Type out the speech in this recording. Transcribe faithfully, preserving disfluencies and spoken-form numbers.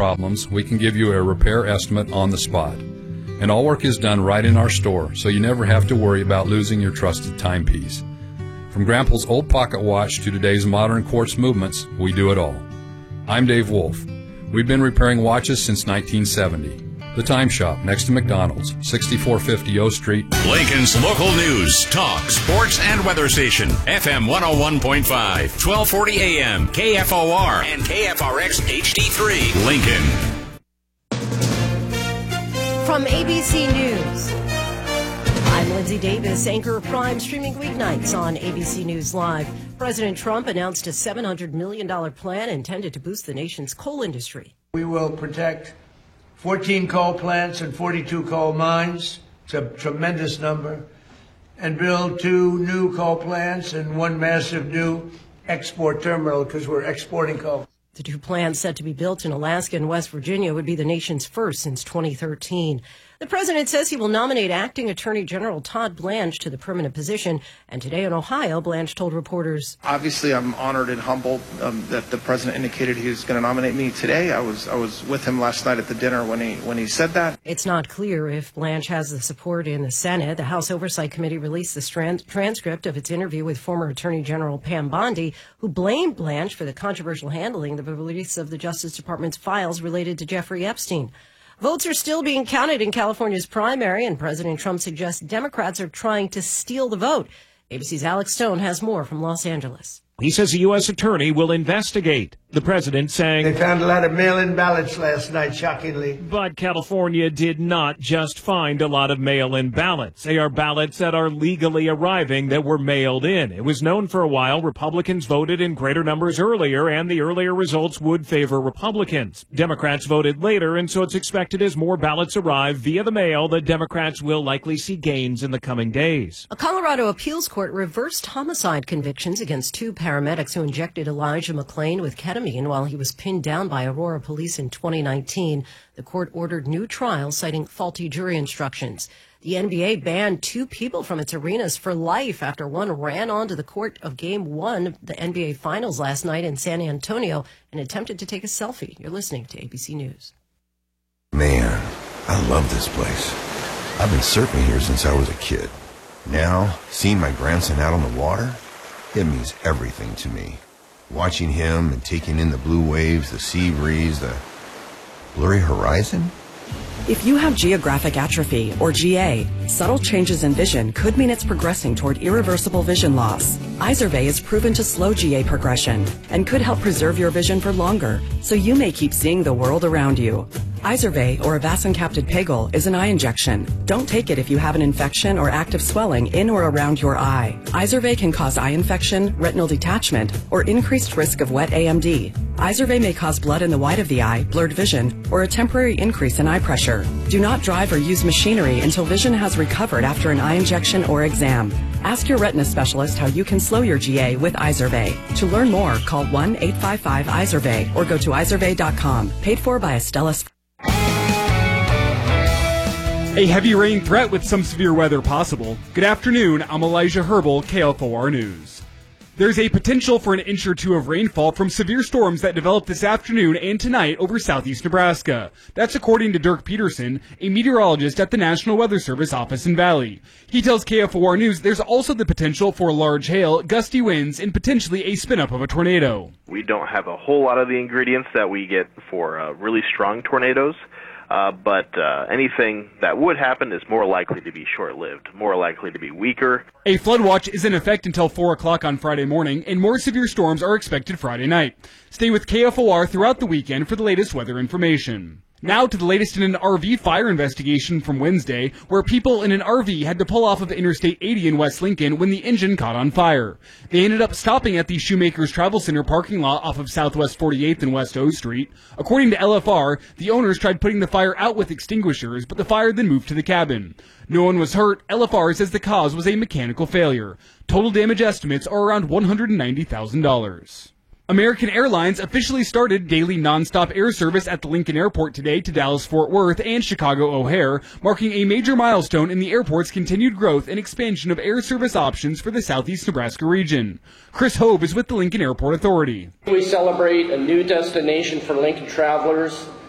problems, we can give you a repair estimate on the spot. And all work is done right in our store, so you never have to worry about losing your trusted timepiece. From Grandpa's old pocket watch to today's modern quartz movements, we do it all. I'm Dave Wolf. We've been repairing watches since nineteen seventy. The Time Shop, next to McDonald's, sixty-four fifty O Street. Lincoln's local news, talk, sports, and weather station. F M one oh one point five, twelve forty A M, K F O R, and K F R X H D three, Lincoln. From A B C News, I'm Lindsay Davis, anchor of Prime, streaming weeknights on A B C News Live. President Trump announced a seven hundred million dollars plan intended to boost the nation's coal industry. We will protect fourteen coal plants and forty-two coal mines. It's a tremendous number. And build two new coal plants and one massive new export terminal because we're exporting coal. The two plants set to be built in Alaska and West Virginia would be the nation's first since twenty thirteen. The president says he will nominate acting Attorney General Todd Blanche to the permanent position. And today in Ohio, Blanche told reporters, obviously, I'm honored and humbled um, that the president indicated he was going to nominate me today. I was I was with him last night at the dinner when he when he said that. It's not clear if Blanche has the support in the Senate. The House Oversight Committee released the strand, transcript of its interview with former Attorney General Pam Bondi, who blamed Blanche for the controversial handling of the release of the Justice Department's files related to Jeffrey Epstein. Votes are still being counted in California's primary, and President Trump suggests Democrats are trying to steal the vote. A B C's Alex Stone has more from Los Angeles. He says a U S attorney will investigate. The president saying they found a lot of mail-in ballots last night, shockingly. But California did not just find a lot of mail-in ballots. They are ballots that are legally arriving that were mailed in. It was known for a while Republicans voted in greater numbers earlier, and the earlier results would favor Republicans. Democrats voted later, and so it's expected as more ballots arrive via the mail that Democrats will likely see gains in the coming days. A Colorado appeals court reversed homicide convictions against two paramedics who injected Elijah McClain with ketamine while he was pinned down by Aurora police in twenty nineteen. The court ordered new trials citing faulty jury instructions. The N B A banned two people from its arenas for life after one ran onto the court of Game one of the N B A Finals last night in San Antonio and attempted to take a selfie. You're listening to A B C News. Man, I love this place. I've been surfing here since I was a kid. Now, seeing my grandson out on the water, it means everything to me. Watching him and taking in the blue waves, the sea breeze, the blurry horizon. If you have geographic atrophy, or G A, subtle changes in vision could mean it's progressing toward irreversible vision loss. Izervay is proven to slow G A progression and could help preserve your vision for longer, so you may keep seeing the world around you. Izervay, or avacincaptad pegol, is an eye injection. Don't take it if you have an infection or active swelling in or around your eye. Izervay can cause eye infection, retinal detachment, or increased risk of wet A M D. Izervay may cause blood in the white of the eye, blurred vision, or a temporary increase in eye pressure. Do not drive or use machinery until vision has recovered after an eye injection or exam. Ask your retina specialist how you can slow your G A with Izervay. To learn more, call one eight five five Izervay or go to izervay dot com. Paid for by Astellas. A heavy rain threat with some severe weather possible. Good afternoon, I'm Elijah Herbal, K F O R News. There's a potential for an inch or two of rainfall from severe storms that develop this afternoon and tonight over southeast Nebraska. That's according to Dirk Peterson, a meteorologist at the National Weather Service office in Valley. He tells K F O R News there's also the potential for large hail, gusty winds, and potentially a spin-up of a tornado. We don't have a whole lot of the ingredients that we get for uh, really strong tornadoes. Uh, but uh, anything that would happen is more likely to be short-lived, more likely to be weaker. A flood watch is in effect until four o'clock on Friday morning, and more severe storms are expected Friday night. Stay with K F O R throughout the weekend for the latest weather information. Now to the latest in an R V fire investigation from Wednesday, where people in an R V had to pull off of Interstate eighty in West Lincoln when the engine caught on fire. They ended up stopping at the Shoemakers Travel Center parking lot off of Southwest forty-eighth and West O Street. According to L F R, the owners tried putting the fire out with extinguishers, but the fire then moved to the cabin. No one was hurt. L F R says the cause was a mechanical failure. Total damage estimates are around one hundred ninety thousand dollars. American Airlines officially started daily nonstop air service at the Lincoln Airport today to Dallas-Fort Worth and Chicago O'Hare, marking a major milestone in the airport's continued growth and expansion of air service options for the southeast Nebraska region. Chris Hobe is with the Lincoln Airport Authority. We celebrate a new destination for Lincoln travelers